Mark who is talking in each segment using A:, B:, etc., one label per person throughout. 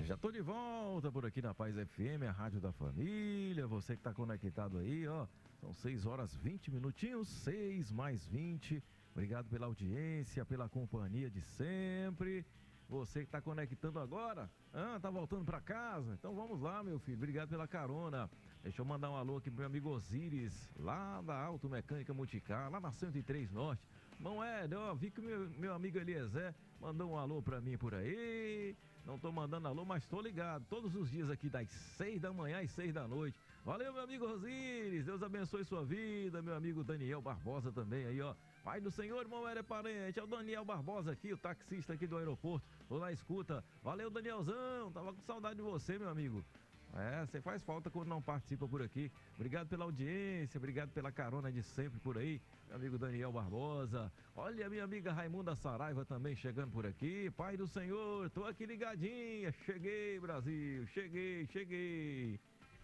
A: Já tô de volta por aqui na Paz FM, a rádio da família. Você que tá conectado aí, ó. São 6 horas 20 minutinhos, 6 mais 20. Obrigado pela audiência, pela companhia de sempre. Você que tá conectando agora, tá voltando para casa? Então vamos lá, meu filho. Obrigado pela carona. Deixa eu mandar um alô aqui pro meu amigo Osiris, lá da Automecânica Multicar, lá na 103 Norte. Não é, eu vi que meu amigo Eliezer mandou um alô pra mim por aí. Não tô mandando alô, mas tô ligado. Todos os dias aqui das 6 da manhã às 6 da noite. Valeu, meu amigo Osiris. Deus abençoe sua vida. Meu amigo Daniel Barbosa também aí, ó. Pai do Senhor, irmão, era parente. É o Daniel Barbosa aqui, o taxista aqui do aeroporto. Tô na escuta. Valeu, Danielzão. Tava com saudade de você, meu amigo. Você faz falta quando não participa por aqui. Obrigado pela audiência, obrigado pela carona de sempre por aí, meu amigo Daniel Barbosa. Olha, minha amiga Raimunda Saraiva também chegando por aqui. Pai do Senhor, tô aqui ligadinha. Cheguei, Brasil, cheguei.
B: Cheguei,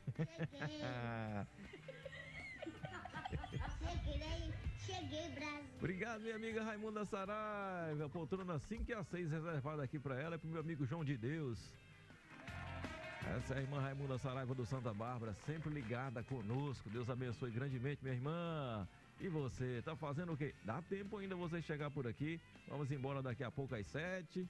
B: Brasil.
A: Obrigado, minha amiga Raimunda Saraiva. Poltrona 5 a 6 reservada aqui para ela e pro meu amigo João de Deus. Essa é a irmã Raimunda Saraiva do Santa Bárbara, sempre ligada conosco. Deus abençoe grandemente, minha irmã. E você, tá fazendo o quê? Dá tempo ainda você chegar por aqui. Vamos embora daqui a pouco às 7.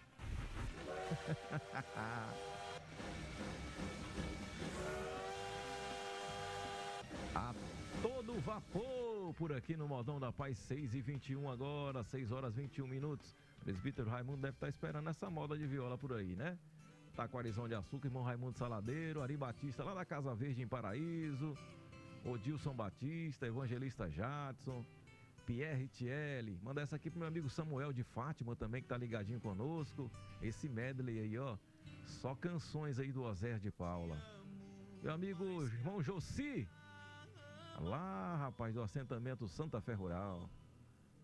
A: A todo vapor por aqui no Modão da Paz, 6h21 agora, 6 horas 21 minutos. Presbítero Raimundo deve estar esperando essa moda de viola por aí, né? Taquarizão de Açúcar, irmão Raimundo Saladeiro, Ari Batista, lá da Casa Verde em Paraíso, Odilson Batista, Evangelista Jadson, Pierre Tielli. Manda essa aqui pro meu amigo Samuel de Fátima também, que tá ligadinho conosco. Esse medley aí, ó, só canções aí do Oséias de Paula. Meu amigo irmão Jossi, lá, rapaz, do assentamento Santa Fé Rural.